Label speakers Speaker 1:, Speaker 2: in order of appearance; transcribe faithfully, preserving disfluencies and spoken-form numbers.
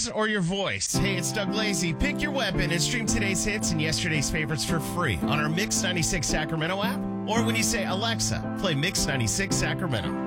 Speaker 1: ears or your voice? Hey, it's Doug Lazy. Pick your weapon and stream today's hits and yesterday's favorites for free on our Mix ninety-six Sacramento app. Or when you say, Alexa, play Mix ninety-six Sacramento.